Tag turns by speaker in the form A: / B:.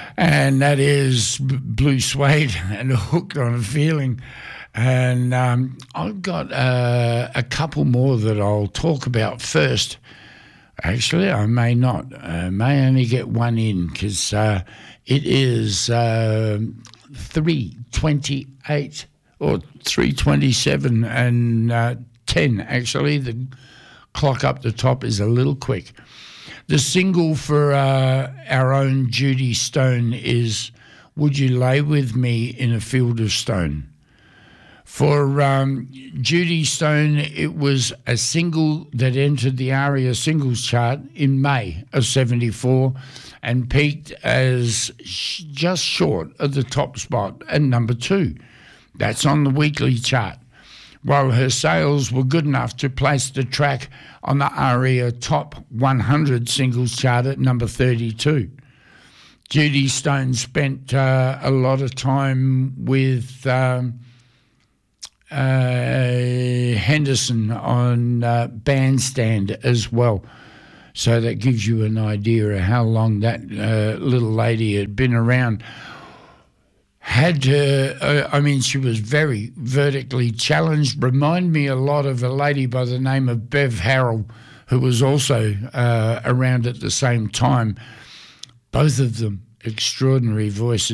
A: and that is Blue Suede and Hooked on a Feeling. And I've got a couple more that I'll talk about first. Actually, I may not. May only get one in because it is 3:28 or 3:27 and 10. Actually, the clock up the top is a little quick. The single for our own Judy Stone is Would You Lay With Me in a Field of Stone? For Judy Stone, it was a single that entered the ARIA singles chart in May of 74 and peaked as just short of the top spot at number 2. That's on the weekly chart, while her sales were good enough to place the track on the ARIA Top 100 singles chart at number 32. Judy Stone spent a lot of time with Henderson on Bandstand as well. So that gives you an idea of how long that little lady had been around. She was very vertically challenged. Remind me a lot of a lady by the name of Bev Harrell, who was also around at the same time. Both of them extraordinary voices.